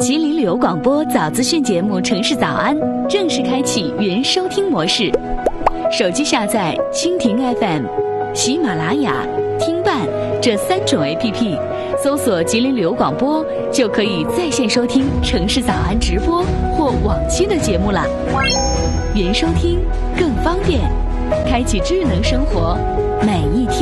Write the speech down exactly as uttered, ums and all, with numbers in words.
吉林旅游广播早资讯节目《城市早安》正式开启云收听模式，手机下载蜻蜓 F M、喜马拉雅、听伴这三种 A P P， 搜索吉林旅游广播就可以在线收听《城市早安》直播或往期的节目了。云收听更方便，开启智能生活每一天。